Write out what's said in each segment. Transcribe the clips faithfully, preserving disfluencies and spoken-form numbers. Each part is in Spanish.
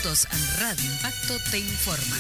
minutos en Radio Impacto te informan.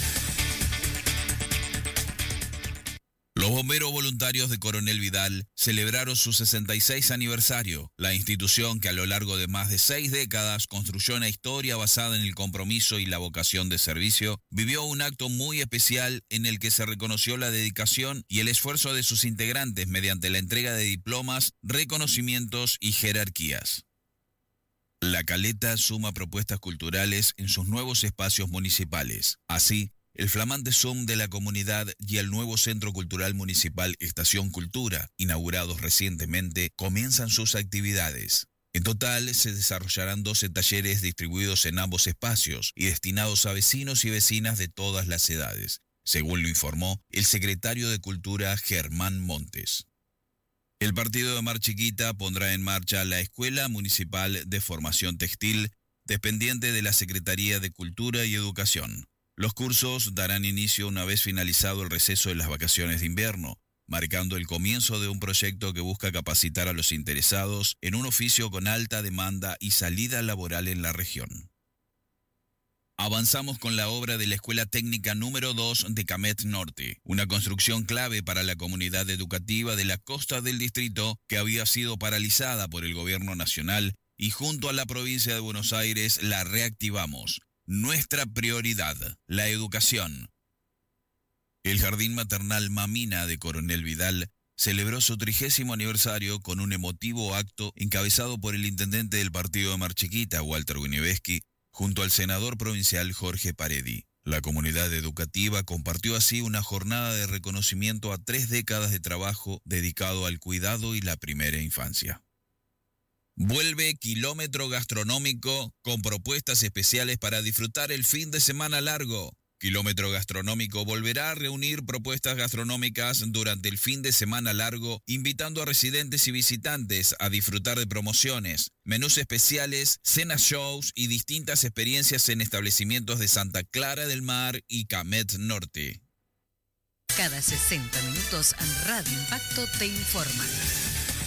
Los bomberos voluntarios de Coronel Vidal celebraron su sesenta y seis aniversario. La institución que a lo largo de más de seis décadas construyó una historia basada en el compromiso y la vocación de servicio, vivió un acto muy especial en el que se reconoció la dedicación y el esfuerzo de sus integrantes mediante la entrega de diplomas, reconocimientos y jerarquías. La Caleta suma propuestas culturales en sus nuevos espacios municipales. Así, el flamante Zoom de la comunidad y el nuevo Centro Cultural Municipal Estación Cultura, inaugurados recientemente, comienzan sus actividades. En total, se desarrollarán doce talleres distribuidos en ambos espacios y destinados a vecinos y vecinas de todas las edades, según lo informó el secretario de Cultura Germán Montes. El partido de Mar Chiquita pondrá en marcha la Escuela Municipal de Formación Textil, dependiente de la Secretaría de Cultura y Educación. Los cursos darán inicio una vez finalizado el receso de las vacaciones de invierno, marcando el comienzo de un proyecto que busca capacitar a los interesados en un oficio con alta demanda y salida laboral en la región. Avanzamos con la obra de la Escuela Técnica número dos de Camet Norte, una construcción clave para la comunidad educativa de la costa del distrito que había sido paralizada por el gobierno nacional y junto a la provincia de Buenos Aires la reactivamos. Nuestra prioridad, la educación. El Jardín Maternal Mamina de Coronel Vidal celebró su trigésimo aniversario con un emotivo acto encabezado por el intendente del partido de Mar Chiquita, Walter Winieveski, junto al senador provincial Jorge Paredi. La comunidad educativa compartió así una jornada de reconocimiento a tres décadas de trabajo dedicado al cuidado y la primera infancia. Vuelve Kilómetro Gastronómico con propuestas especiales para disfrutar el fin de semana largo. Kilómetro Gastronómico volverá a reunir propuestas gastronómicas durante el fin de semana largo, invitando a residentes y visitantes a disfrutar de promociones, menús especiales, cenas shows y distintas experiencias en establecimientos de Santa Clara del Mar y Camet Norte. Cada sesenta minutos en Radio Impacto te informan.